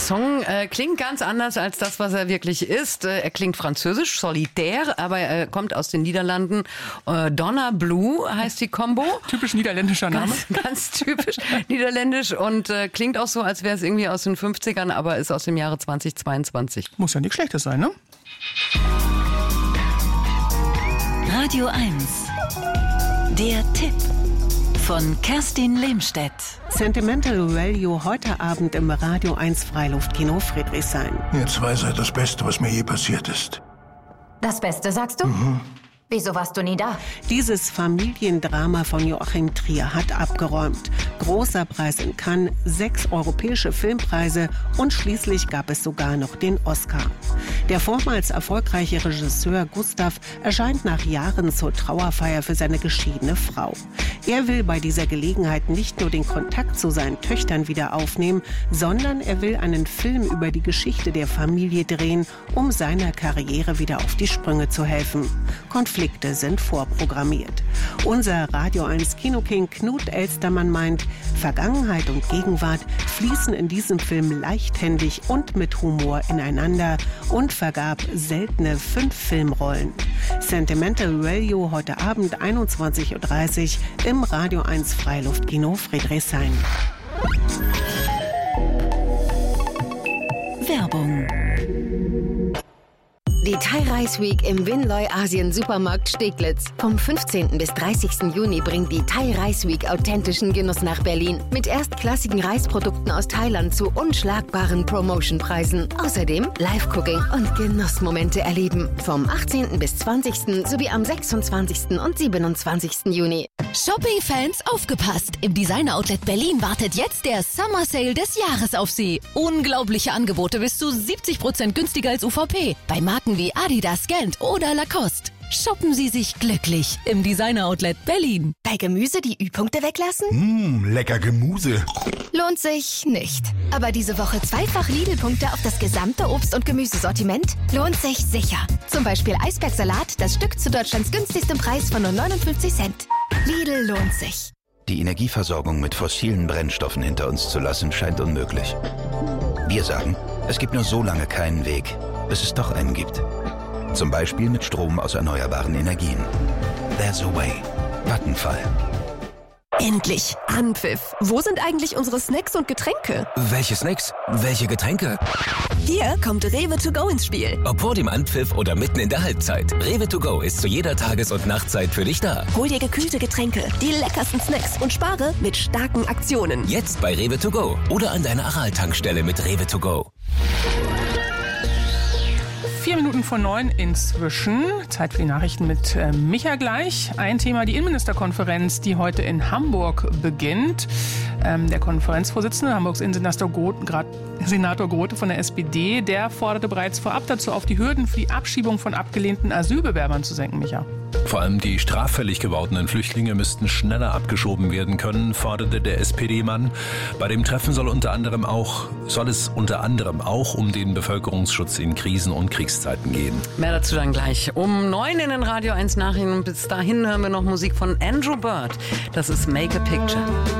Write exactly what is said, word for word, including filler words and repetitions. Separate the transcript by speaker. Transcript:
Speaker 1: Song äh, klingt ganz anders als das, was er wirklich ist. Äh, er klingt französisch, solitär, aber er kommt aus den Niederlanden. Äh, Donna Blue heißt die Combo.
Speaker 2: Typisch niederländischer Name.
Speaker 1: Ganz, ganz typisch niederländisch und äh, klingt auch so, als wäre es irgendwie aus den fünfzigern, aber ist aus dem Jahre zweitausendzweiundzwanzig.
Speaker 2: Muss ja nichts Schlechtes sein, ne?
Speaker 3: Radio eins. Der Tipp von Kerstin Lehmstedt.
Speaker 4: Sentimental Value heute Abend im Radio eins Freiluftkino Friedrichshain.
Speaker 5: Jetzt weiß er das Beste, was mir je passiert ist.
Speaker 6: Das Beste, sagst du?
Speaker 5: Mhm.
Speaker 6: Wieso warst du nie da?
Speaker 4: Dieses Familiendrama von Joachim Trier hat abgeräumt. Großer Preis in Cannes, sechs europäische Filmpreise und schließlich gab es sogar noch den Oscar. Der vormals erfolgreiche Regisseur Gustav erscheint nach Jahren zur Trauerfeier für seine geschiedene Frau. Er will bei dieser Gelegenheit nicht nur den Kontakt zu seinen Töchtern wieder aufnehmen, sondern er will einen Film über die Geschichte der Familie drehen, um seiner Karriere wieder auf die Sprünge zu helfen. Konflikte sind vorprogrammiert. Unser Radio eins Kinoking Knut Elstermann meint, Vergangenheit und Gegenwart fließen in diesem Film leichthändig und mit Humor ineinander und vergab seltene fünf Filmrollen. Sentimental Value heute Abend einundzwanzig Uhr dreißig im Radio eins Freiluftkino Friedrichshain.
Speaker 3: Werbung.
Speaker 7: Die Thai Rice Week im Winloy Asien Supermarkt Steglitz. Vom fünfzehnten bis dreißigsten Juni bringt die Thai Rice Week authentischen Genuss nach Berlin. Mit erstklassigen Reisprodukten aus Thailand zu unschlagbaren Promotionpreisen. Außerdem Live-Cooking und Genussmomente erleben. Vom achtzehnten bis zwanzigsten sowie am sechsundzwanzigsten und siebenundzwanzigsten Juni.
Speaker 8: Shopping-Fans aufgepasst! Im Designer-Outlet Berlin wartet jetzt der Summer Sale des Jahres auf Sie. Unglaubliche Angebote bis zu siebzig Prozent günstiger als U V P. Bei Marken wie Adidas, Gant oder Lacoste. Shoppen Sie sich glücklich im Designer-Outlet Berlin.
Speaker 7: Bei Gemüse die Ü-Punkte weglassen?
Speaker 5: Mmh, lecker Gemüse.
Speaker 7: Lohnt sich nicht. Aber diese Woche zweifach Lidl-Punkte auf das gesamte Obst- und Gemüsesortiment? Lohnt sich sicher. Zum Beispiel Eisbergsalat, das Stück zu Deutschlands günstigstem Preis von nur neunundfünfzig Cent. Lidl lohnt sich.
Speaker 9: Die Energieversorgung mit fossilen Brennstoffen hinter uns zu lassen, scheint unmöglich. Wir sagen, es gibt nur so lange keinen Weg, bis es doch einen gibt. Zum Beispiel mit Strom aus erneuerbaren Energien. There's a way. Vattenfall.
Speaker 8: Endlich! Anpfiff! Wo sind eigentlich unsere Snacks und Getränke?
Speaker 10: Welche Snacks? Welche Getränke?
Speaker 8: Hier kommt Rewe to go ins Spiel.
Speaker 10: Ob vor dem Anpfiff oder mitten in der Halbzeit. Rewe to go ist zu jeder Tages- und Nachtzeit für dich da.
Speaker 8: Hol dir gekühlte Getränke, die leckersten Snacks und spare mit starken Aktionen.
Speaker 10: Jetzt bei Rewe to go oder an deiner Aral-Tankstelle mit Rewe to go.
Speaker 2: Vier Minuten vor neun inzwischen. Zeit für die Nachrichten mit äh, Micha gleich. Ein Thema, die Innenministerkonferenz, die heute in Hamburg beginnt. Ähm, der Konferenzvorsitzende, Hamburgs Innensenator Grote, Senator Grote von der S P D, der forderte bereits vorab dazu auf, die Hürden für die Abschiebung von abgelehnten Asylbewerbern zu senken, Micha.
Speaker 11: Vor allem die straffällig gewordenen Flüchtlinge müssten schneller abgeschoben werden können, forderte der S P D-Mann. Bei dem Treffen soll unter anderem auch, soll es unter anderem auch um den Bevölkerungsschutz in Krisen- und Kriegszeiten gehen.
Speaker 1: Mehr dazu dann gleich um neun in den Radio eins Nachrichten. Bis dahin hören wir noch Musik von Andrew Bird. Das ist Make a Picture.